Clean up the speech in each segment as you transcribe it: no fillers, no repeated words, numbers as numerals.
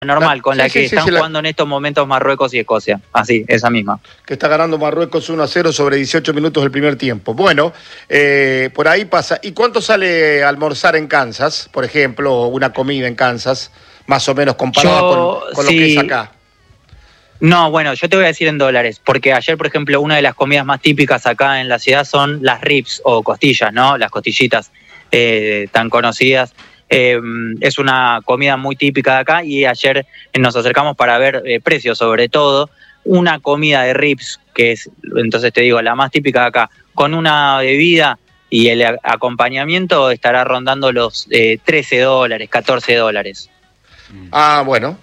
normal, con la Sí, que sí, están sí, jugando en estos momentos Marruecos y Escocia. Así, esa misma. Que está ganando Marruecos 1-0 sobre 18 minutos del primer tiempo. Bueno, por ahí pasa. ¿Y cuánto sale almorzar en Kansas, por ejemplo, o una comida en Kansas, más o menos comparada con lo que es Sí. acá? No, bueno, yo te voy a decir en dólares, porque ayer, por ejemplo, una de las comidas más típicas acá en la ciudad son las ribs o costillas, ¿no? Las costillitas tan conocidas. Es una comida muy típica de acá y ayer nos acercamos para ver precios, sobre todo una comida de ribs, que es, entonces te digo, la más típica de acá, con una bebida y el acompañamiento estará rondando los $13, $14. Ah, bueno,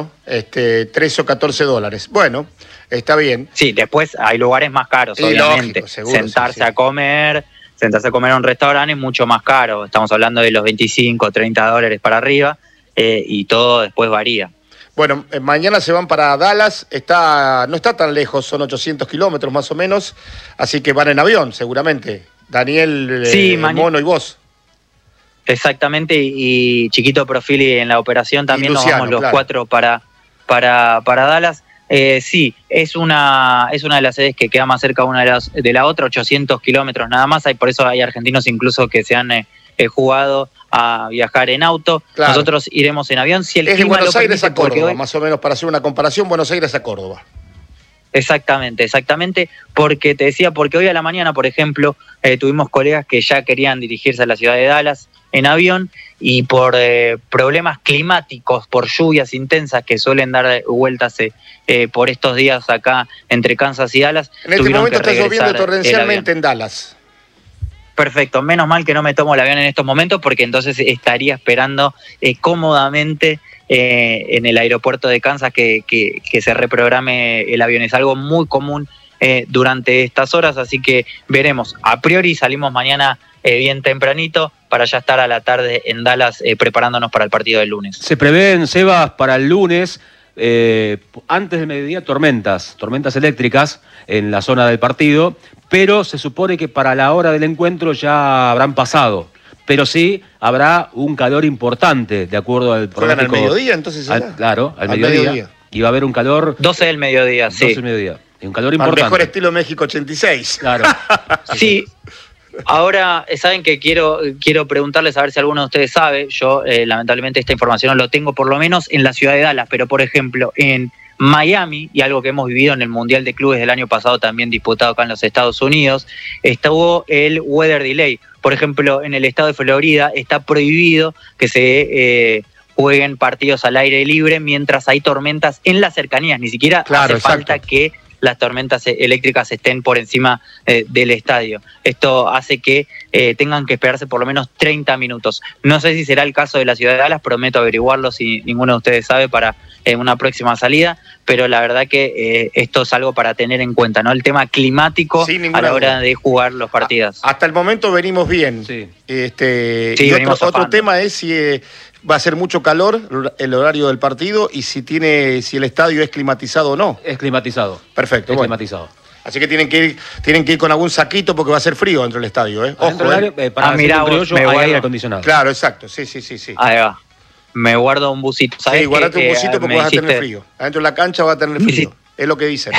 13 o 14 dólares. Bueno, está bien. Sí, después hay lugares más caros, Y obviamente. lógico, seguro, sentarse sí. a comer en un restaurante es mucho más caro. Estamos hablando de los 25, $30 para arriba y todo después varía. Bueno, mañana se van para Dallas, no está tan lejos, son 800 kilómetros más o menos, así que van en avión seguramente. Daniel, Sí, Mono y vos. Exactamente, y Chiquito Profili en la operación también. Y Luciano, nos vamos los claro. 4 para Dallas. Sí, es una de las sedes que queda más cerca una de la otra, 800 kilómetros nada más. Por eso hay argentinos incluso que se han jugado a viajar en auto. Claro. Nosotros iremos en avión. Si el es de clima Buenos Aires a Córdoba, hoy, más o menos, para hacer una comparación, Buenos Aires a Córdoba. Exactamente, porque te decía, porque hoy a la mañana, por ejemplo, tuvimos colegas que ya querían dirigirse a la ciudad de Dallas en avión y por problemas climáticos, por lluvias intensas que suelen dar vueltas por estos días acá entre Kansas y Dallas. En este momento está lloviendo torrencialmente en Dallas. Perfecto, menos mal que no me tomo el avión en estos momentos porque entonces estaría esperando cómodamente en el aeropuerto de Kansas que se reprograme el avión. Es algo muy común durante estas horas, así que veremos. A priori salimos mañana bien tempranito para ya estar a la tarde en Dallas preparándonos para el partido del lunes. Se prevén, Sebas, para el lunes, antes del mediodía, tormentas eléctricas en la zona del partido, pero se supone que para la hora del encuentro ya habrán pasado. Pero sí habrá un calor importante, de acuerdo al pronóstico. ¿Juegan al mediodía entonces? Claro, al mediodía. Y va a haber un calor... 12 del mediodía, sí. 12 del mediodía. Y un calor importante. Al mejor estilo México 86. Claro. Sí. Ahora, saben que quiero preguntarles a ver si alguno de ustedes sabe. Yo, lamentablemente, esta información no lo tengo, por lo menos en la ciudad de Dallas, pero por ejemplo, en Miami, y algo que hemos vivido en el Mundial de Clubes del año pasado, también disputado acá en los Estados Unidos, estuvo el weather delay. Por ejemplo, en el estado de Florida está prohibido que se jueguen partidos al aire libre mientras hay tormentas en las cercanías. Ni siquiera hace falta que las tormentas eléctricas estén por encima del estadio. Esto hace que tengan que esperarse por lo menos 30 minutos. No sé si será el caso de la ciudad de Dallas, prometo averiguarlo si ninguno de ustedes sabe para una próxima salida, pero la verdad que esto es algo para tener en cuenta, ¿no? El tema climático a la hora de jugar los partidos. Hasta el momento venimos bien. Sí. Sí, y otro tema es si va a ser mucho calor el horario del partido y si el estadio es climatizado o no. Es climatizado. Perfecto. Climatizado. Así que tienen que ir con algún saquito porque va a ser frío dentro del estadio, ¿eh? Ojo, para mirá, un criollo hay aire acondicionado. Claro, exacto. Sí. Ahí va. Me guardo un busito. Sí, guardate un busito porque vas a tener frío. Adentro de la cancha vas a tener frío. Es lo que dicen.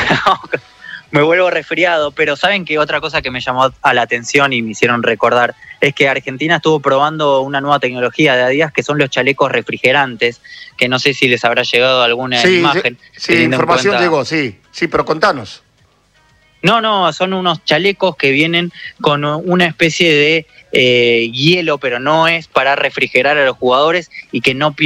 Me vuelvo resfriado, pero ¿saben qué? Otra cosa que me llamó a la atención y me hicieron recordar es que Argentina estuvo probando una nueva tecnología de Adidas que son los chalecos refrigerantes, que no sé si les habrá llegado alguna imagen. Sí, información llegó, sí, pero contanos. No, son unos chalecos que vienen con una especie de hielo, pero no es para refrigerar a los jugadores y que no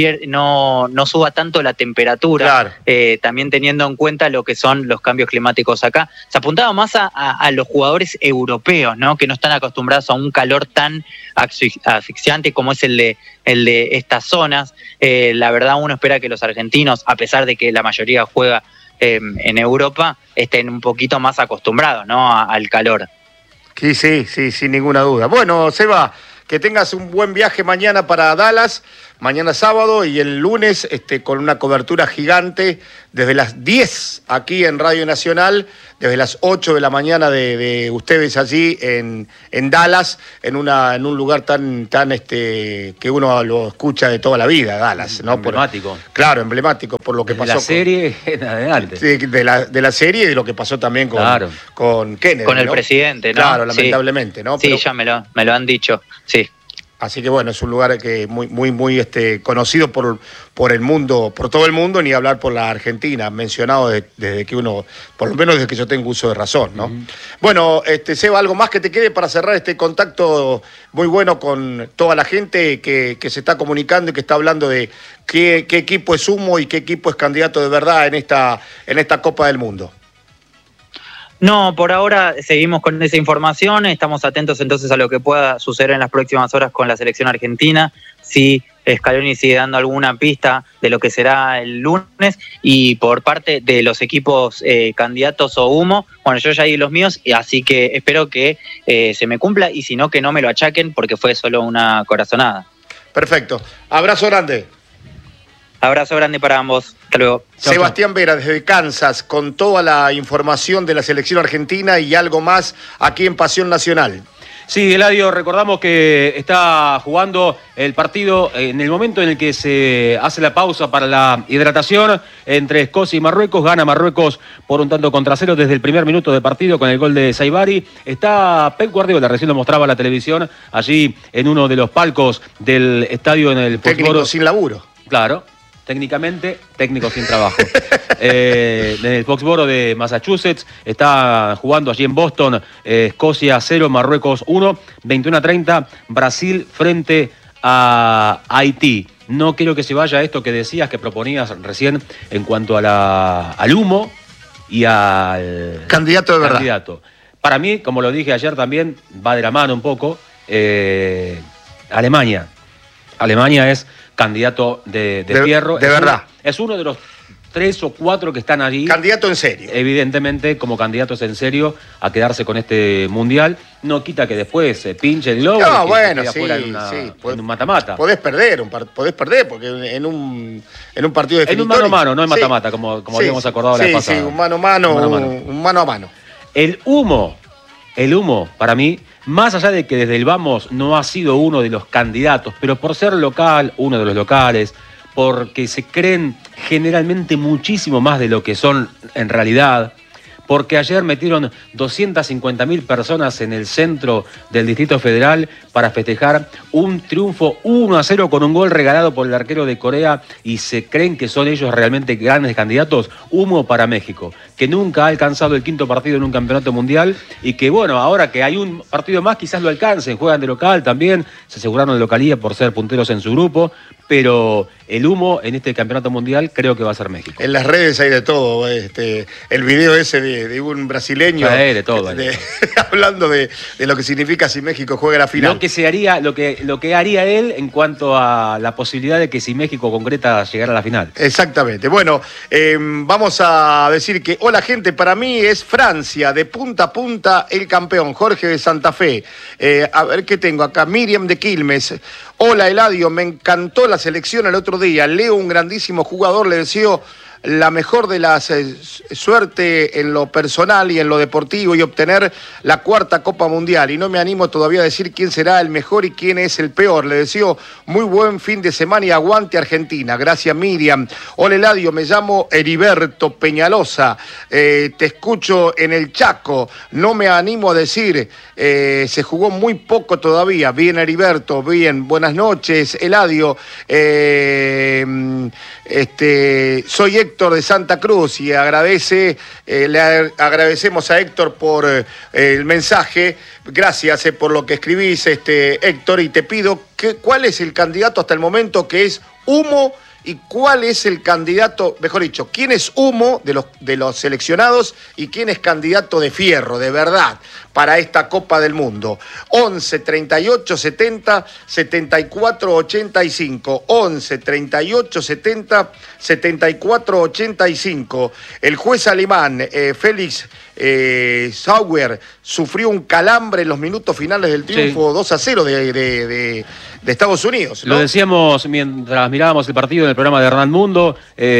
suba tanto la temperatura, claro. También teniendo en cuenta lo que son los cambios climáticos acá. Se apuntaba más a los jugadores europeos, ¿no? Que no están acostumbrados a un calor tan asfixiante como es el de estas zonas. La verdad uno espera que los argentinos, a pesar de que la mayoría juega en Europa, estén un poquito más acostumbrados, ¿no? al calor. Sí, sin ninguna duda. Bueno, Seba, que tengas un buen viaje mañana para Dallas. mañana sábado, y el lunes con una cobertura gigante desde las 10 aquí en Radio Nacional, desde las 8 de la mañana de ustedes allí en Dallas, en un lugar tan que uno lo escucha de toda la vida, Dallas, ¿no? Emblemático. Claro, emblemático por lo que desde pasó. La serie en adelante. De la serie y de lo que pasó también con Kennedy. Con el ¿no? presidente, ¿no? Claro, lamentablemente, ¿no? Sí, Pero, ya me lo han dicho, sí. Así que bueno, es un lugar que muy conocido por el mundo, por todo el mundo, ni hablar por la Argentina, mencionado desde que uno, por lo menos desde que yo tengo uso de razón, ¿no? Bueno, Seba, algo más que te quede para cerrar este contacto muy bueno con toda la gente que se está comunicando y que está hablando de qué equipo es humo y qué equipo es candidato de verdad en esta Copa del Mundo. No, por ahora seguimos con esa información, estamos atentos entonces a lo que pueda suceder en las próximas horas con la selección argentina, si Scaloni sigue dando alguna pista de lo que será el lunes, y por parte de los equipos candidatos o humo, bueno, yo ya di los míos, así que espero que se me cumpla, y si no, que no me lo achaquen porque fue solo una corazonada. Perfecto, abrazo grande. Abrazo grande para ambos. Hasta luego. Sebastián Vera, desde Kansas, con toda la información de la selección argentina y algo más aquí en Pasión Nacional. Sí, Eladio, recordamos que está jugando el partido en el momento en el que se hace la pausa para la hidratación entre Escocia y Marruecos. Gana Marruecos por 1-0 desde el primer minuto de partido con el gol de Saibari. Está Pep Guardiola, recién lo mostraba la televisión, allí en uno de los palcos del estadio en el Técnico sin laburo. Claro. Técnicamente, técnico sin trabajo. En el Foxboro de Massachusetts está jugando allí en Boston, Escocia 0, Marruecos 1, 21:30, Brasil frente a Haití. No quiero que se vaya esto que decías, que proponías recién en cuanto a al humo y al candidato de verdad. Para mí, como lo dije ayer también, va de la mano un poco, Alemania. Alemania es candidato de fierro. De verdad. Es uno de los 3 o 4 que están allí. Candidato en serio. Evidentemente, como candidatos en serio a quedarse con este mundial. No quita que después se pinche el globo. No, bueno, sí. En un mata-mata. Podés perder, porque en un partido definitorio. En un mano a mano, no en mata-mata, como habíamos acordado la vez pasada. Sí, un mano a mano. El humo, para mí, más allá de que desde el Vamos no ha sido uno de los candidatos, pero por ser local, uno de los locales, porque se creen generalmente muchísimo más de lo que son en realidad, porque ayer metieron 250.000 personas en el centro del Distrito Federal para festejar un triunfo 1-0 con un gol regalado por el arquero de Corea, y se creen que son ellos realmente grandes candidatos. Humo para México, que nunca ha alcanzado el 5º partido en un campeonato mundial, y que bueno, ahora que hay un partido más quizás lo alcancen, juegan de local también, se aseguraron de localía por ser punteros en su grupo, pero el humo en este campeonato mundial creo que va a ser México. En las redes hay de todo, el video ese de un brasileño de todo, hablando de lo que significa si México juega la final. Lo que haría él en cuanto a la posibilidad de que si México concreta llegar a la final. Exactamente. Bueno, vamos a decir que hola gente, para mí es Francia, de punta a punta el campeón, Jorge de Santa Fe. A ver qué tengo acá, Miriam de Quilmes. Hola Eladio, me encantó la selección el otro día. Leo, un grandísimo jugador, le deseo la mejor de las suerte en lo personal y en lo deportivo, y obtener la 4ª Copa Mundial. Y no me animo todavía a decir quién será el mejor y quién es el peor. Le deseo muy buen fin de semana y aguante Argentina. Gracias, Miriam. Hola Eladio, me llamo Heriberto Peñalosa. Te escucho en el Chaco. No me animo a decir, se jugó muy poco todavía. Bien, Heriberto, bien. Buenas noches, Eladio. Soy Héctor de Santa Cruz y le agradecemos a Héctor por el mensaje. Gracias por lo que escribís, Héctor, y te pido cuál es el candidato hasta el momento que es humo, y cuál es el candidato, mejor dicho, quién es humo de los seleccionados y quién es candidato de fierro, de verdad, para esta Copa del Mundo. 11 38 70 74 85. 11 38 70 74 85. El juez alemán Félix Sauer sufrió un calambre en los minutos finales del triunfo 2-0 Estados Unidos, ¿no? Lo decíamos mientras mirábamos el partido en el programa de Hernán Mundo,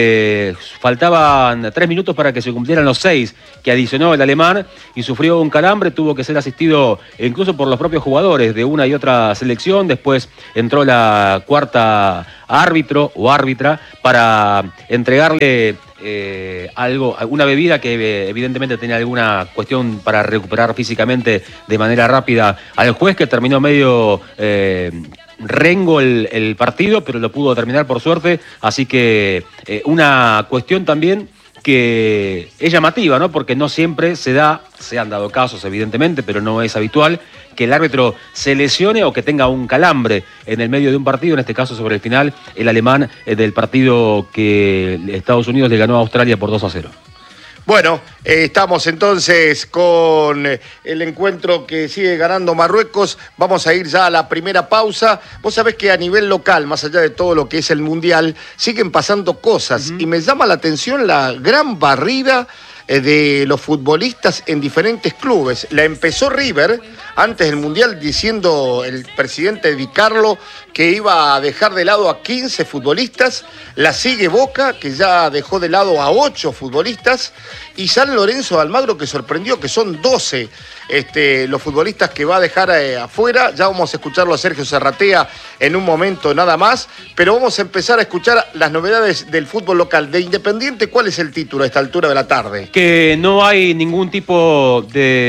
faltaban 3 minutos para que se cumplieran los 6 que adicionó el alemán y sufrió un calambre, tuvo que ser asistido incluso por los propios jugadores de una y otra selección. Después entró la cuarta árbitro o árbitra para entregarle una bebida que evidentemente tenía alguna cuestión para recuperar físicamente de manera rápida al juez, que terminó medio rengo el partido, pero lo pudo terminar por suerte. Así que una cuestión también que es llamativa, ¿no? Porque no siempre se han dado casos evidentemente, pero no es habitual que el árbitro se lesione o que tenga un calambre en el medio de un partido, en este caso sobre el final, el alemán del partido que Estados Unidos le ganó a Australia por 2-0. Bueno, estamos entonces con el encuentro que sigue ganando Marruecos. Vamos a ir ya a la primera pausa. Vos sabés que a nivel local, más allá de todo lo que es el Mundial, siguen pasando cosas. Y me llama la atención la gran barrida de los futbolistas en diferentes clubes. La empezó River antes del Mundial diciendo el presidente Di Carlo que iba a dejar de lado a 15 futbolistas. La sigue Boca, que ya dejó de lado a 8 futbolistas. Y San Lorenzo de Almagro, que sorprendió que son 12 los futbolistas que va a dejar afuera. Ya vamos a escucharlo a Sergio Serratea en un momento nada más. Pero vamos a empezar a escuchar las novedades del fútbol local. De Independiente, ¿cuál es el título a esta altura de la tarde? Que no hay ningún tipo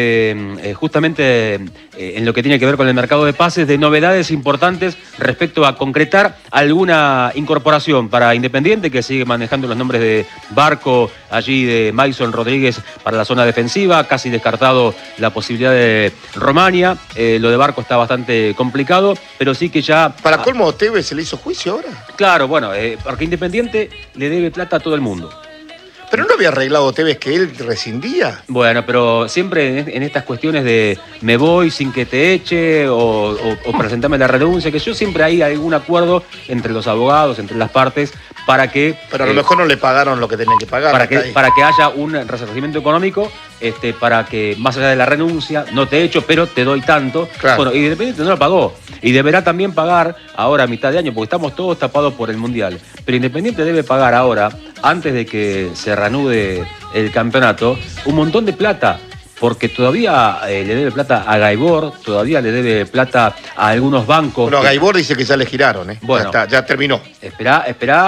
de, justamente en lo que tiene que ver con el mercado de pases, de novedades importantes respecto a concretar alguna incorporación para Independiente, que sigue manejando los nombres de Barco, allí de Mason Rodríguez para la zona defensiva, casi descartado la posibilidad de Romania. Lo de Barco está bastante complicado, pero sí que ya... Para colmo, Tevez se le hizo juicio ahora. Claro, bueno, porque Independiente le debe plata a todo el mundo. ¿Pero no había arreglado Tevez que él rescindía? Bueno, pero siempre en estas cuestiones de me voy sin que te eche o presentame la renuncia, que yo siempre hay algún acuerdo entre los abogados, entre las partes, para que... Pero a lo mejor no le pagaron lo que tenían que pagar. Para que haya un resarcimiento económico, para que más allá de la renuncia, no te echo, pero te doy tanto. Claro. Bueno, y Independiente no lo pagó. Y deberá también pagar ahora a mitad de año, porque estamos todos tapados por el Mundial. Pero Independiente debe pagar ahora, antes de que se reanude el campeonato, un montón de plata, porque todavía le debe plata a Gaibor, todavía le debe plata a algunos bancos. Bueno, Gaibor dice que ya le giraron, Bueno, ya terminó. Espera.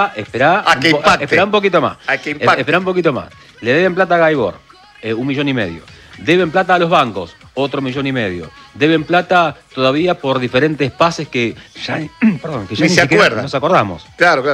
A que impacte. Espera un poquito más. A que impacte. Espera un poquito más. Le deben plata a Gaibor, 1,5 millones. Deben plata a los bancos, otro 1,5 millones. Deben plata todavía por diferentes pases que ya, ni siquiera nos acordamos. Claro.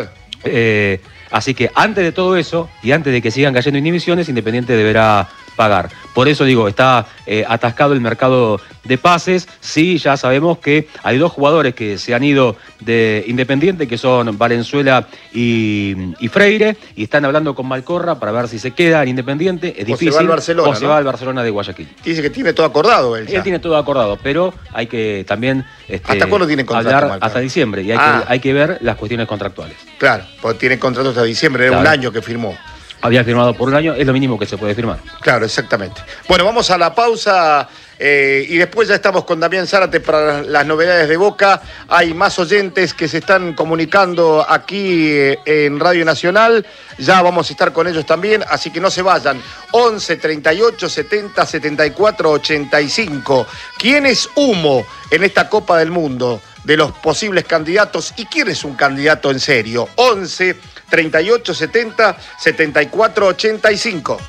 Así que antes de todo eso y antes de que sigan cayendo inhibiciones, Independiente deberá pagar. Por eso digo, está atascado el mercado de pases. Sí, ya sabemos que hay 2 jugadores que se han ido de Independiente, que son Valenzuela y Freire, y están hablando con Malcorra para ver si se queda en Independiente. Es difícil. O se va al Barcelona, se va al Barcelona de Guayaquil. Dice que tiene todo acordado él. Él tiene todo acordado, pero hay que también ¿hasta cuándo tiene contrato, hablar? Malcorra? Hasta diciembre, y hay que ver las cuestiones contractuales. Claro, porque tiene contrato hasta diciembre, era un año que firmó. Había firmado por un año, es lo mínimo que se puede firmar. Claro, exactamente. Bueno, vamos a la pausa y después ya estamos con Damián Zárate para las novedades de Boca. Hay más oyentes que se están comunicando aquí en Radio Nacional. Ya vamos a estar con ellos también, así que no se vayan. 11 38 70 74 85. ¿Quién es humo en esta Copa del Mundo de los posibles candidatos? ¿Y quién es un candidato en serio? 11 38 70 74 85.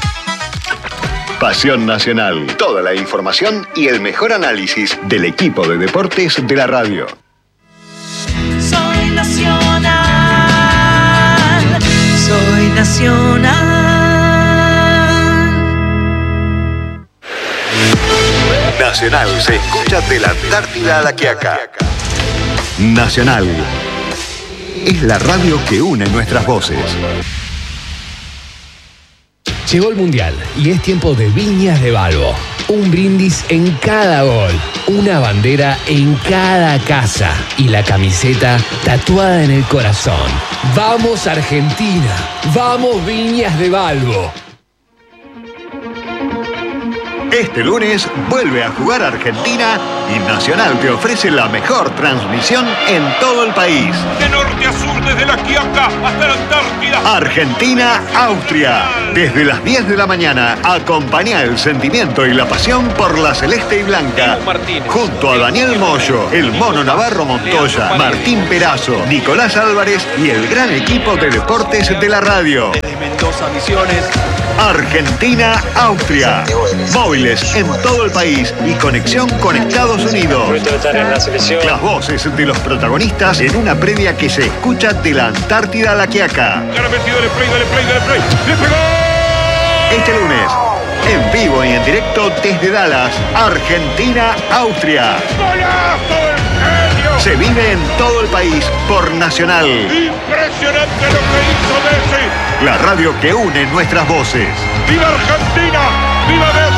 Pasión Nacional. Toda la información y el mejor análisis del equipo de deportes de la radio. Soy Nacional. Soy Nacional. Nacional se escucha de la Antártida a la Quiaca. Nacional es la radio que une nuestras voces. Llegó el Mundial y es tiempo de Viñas de Balbo. Un brindis en cada gol, una bandera en cada casa y la camiseta tatuada en el corazón. ¡Vamos Argentina! ¡Vamos Viñas de Balbo! Este lunes vuelve a jugar Argentina y Nacional te ofrece la mejor transmisión en todo el país. De norte a sur, desde la Quiaca hasta la Antártida. Argentina-Austria. Desde las 10 de la mañana, acompaña el sentimiento y la pasión por la celeste y blanca. Junto a Daniel Moyo, el Mono Navarro Montoya, Martín Perazo, Nicolás Álvarez y el gran equipo de deportes de la radio. Desde Mendoza, Misiones. Argentina-Austria. Móviles en todo el país y conexión con Estados Unidos. Las voces de los protagonistas en una previa que se escucha de la Antártida a la Quiaca. Ya le metió, dale play. ¡Le pegó! Este lunes, en vivo y en directo desde Dallas, Argentina-Austria. ¡Golazo del genio! Se vive en todo el país por Nacional. ¡Impresionante lo que hizo Messi! La radio que une nuestras voces. ¡Viva Argentina! ¡Viva Messi!